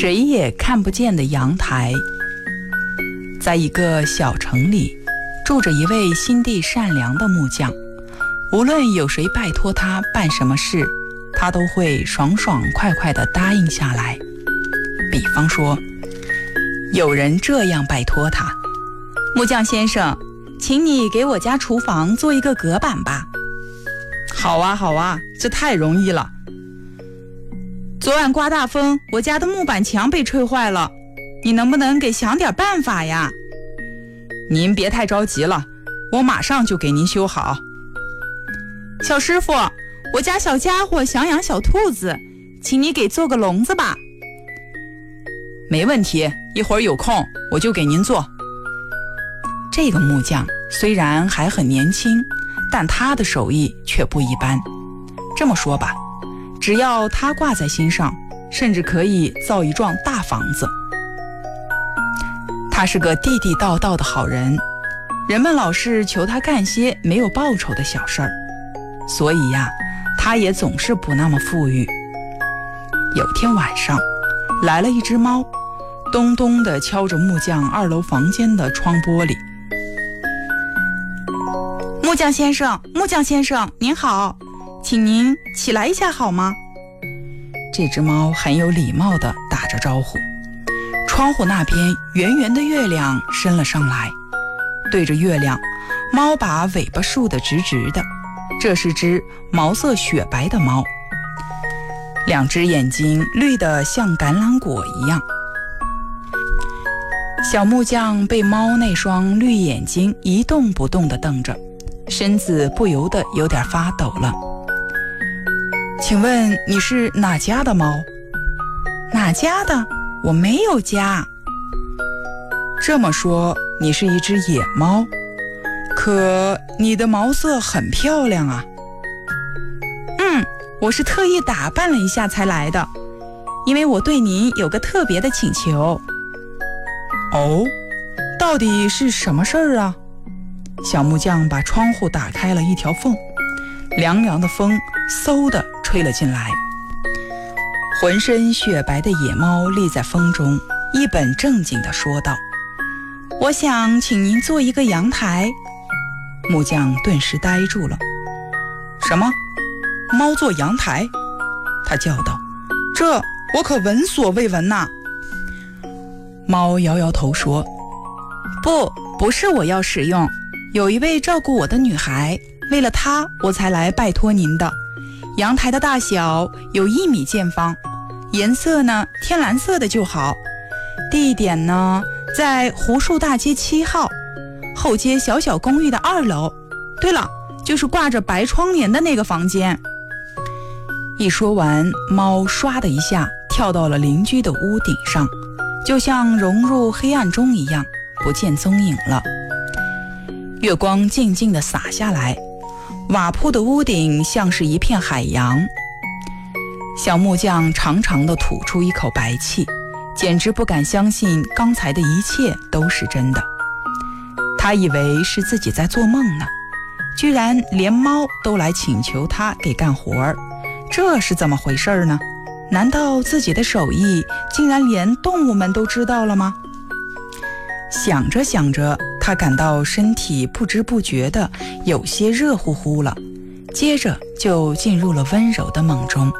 谁也看不见的阳台。在一个小城里，住着一位心地善良的木匠，无论有谁拜托他办什么事，他都会爽爽快快地答应下来。比方说，有人这样拜托他：木匠先生，请你给我家厨房做一个隔板吧。好啊好啊，这太容易了。昨晚刮大风，我家的木板墙被吹坏了，你能不能给想点办法呀？您别太着急了，我马上就给您修好。小师傅，我家小家伙想养小兔子，请你给做个笼子吧。没问题，一会儿有空我就给您做。这个木匠虽然还很年轻，但他的手艺却不一般。这么说吧，只要他挂在心上，甚至可以造一幢大房子。他是个地地道道的好人，人们老是求他干些没有报酬的小事儿，所以呀，他也总是不那么富裕。有天晚上，来了一只猫，咚咚地敲着木匠2楼房间的窗玻璃。木匠先生，木匠先生，您好，请您起来一下好吗？这只猫很有礼貌地打着招呼。窗户那边圆圆的月亮伸了上来，对着月亮，猫把尾巴竖得直直的。这是只毛色雪白的猫，2只眼睛绿得像橄榄果一样。小木匠被猫那双绿眼睛一动不动地瞪着，身子不由得有点发抖了。请问你是哪家的猫？哪家的？我没有家。这么说，你是一只野猫，可你的毛色很漂亮啊。我是特意打扮了一下才来的，因为我对您有个特别的请求。哦，到底是什么事儿啊？小木匠把窗户打开了一条缝，凉凉的风嗖地吹了进来。浑身雪白的野猫立在风中，一本正经地说道：我想请您做一个阳台。木匠顿时呆住了。什么？猫做阳台？他叫道，这我可闻所未闻呐。猫摇摇头说，不是我要使用，有一位照顾我的女孩，为了她我才来拜托您的。阳台的大小有1米见方，颜色呢天蓝色的就好，地点呢在湖树大街7号后街小小公寓的2楼。对了，就是挂着白窗帘的那个房间。一说完，猫唰的一下跳到了邻居的屋顶上，就像融入黑暗中一样，不见踪影了。月光静静地洒下来，瓦铺的屋顶像是一片海洋。小木匠长长地吐出一口白气，简直不敢相信刚才的一切都是真的。他以为是自己在做梦呢，居然连猫都来请求他给干活儿，这是怎么回事呢？难道自己的手艺竟然连动物们都知道了吗？想着想着，他感到身体不知不觉的有些热乎乎了，接着就进入了温柔的梦中。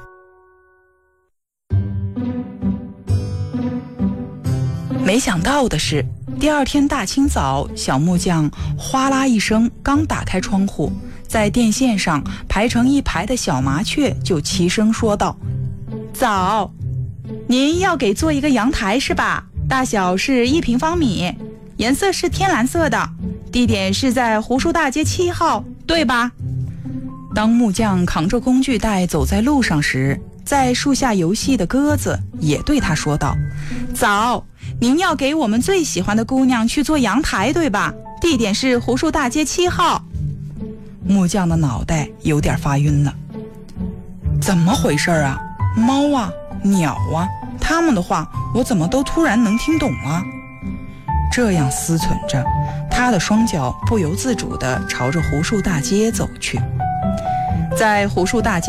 没想到的是，第2天大清早，小木匠哗啦一声刚打开窗户，在电线上排成一排的小麻雀就齐声说道：早，您要给做一个阳台是吧？大小是1平方米，颜色是天蓝色的，地点是在湖树大街7号，对吧？当木匠扛着工具袋走在路上时，在树下游戏的鸽子也对他说道：早，您要给我们最喜欢的姑娘去做阳台对吧？地点是湖树大街7号。木匠的脑袋有点发晕了。怎么回事啊？猫啊，鸟啊，他们的话我怎么都突然能听懂了？这样思忖着，他的双脚不由自主地朝着湖树大街走去。在湖树大街